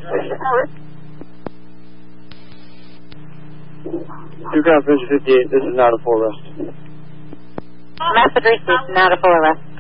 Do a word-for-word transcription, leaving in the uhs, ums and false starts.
Two Crown Fifty-eight, this is not a full arrest. Message received, not a full arrest.